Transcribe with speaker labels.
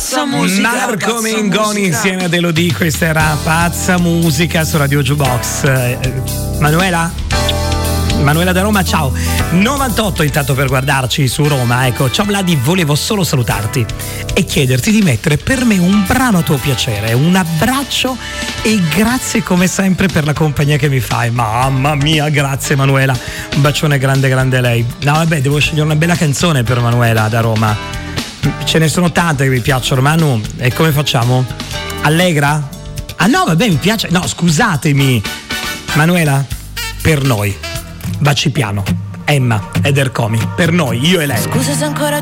Speaker 1: pazza musica.
Speaker 2: Marco
Speaker 1: pazza
Speaker 2: Mengoni
Speaker 1: musica.
Speaker 2: insieme a Te lo dico, questa era Pazza Musica su Radio Jukebox. Manuela da Roma, ciao. 98 intanto per guardarci su Roma, ecco. Ciao Vladi, volevo solo salutarti e chiederti di mettere per me un brano a tuo piacere, un abbraccio e grazie come sempre per la compagnia che mi fai. Mamma mia, grazie Manuela, un bacione grande lei. No vabbè, devo scegliere una bella canzone per Manuela da Roma. Ce ne sono tante che mi piacciono, Manu, e come facciamo? Allegra? Ah no, vabbè, mi piace. No, scusatemi. Manuela, per noi. Baci piano, Emma ed Ercomi, per noi, io e lei.
Speaker 3: Scusa se ancora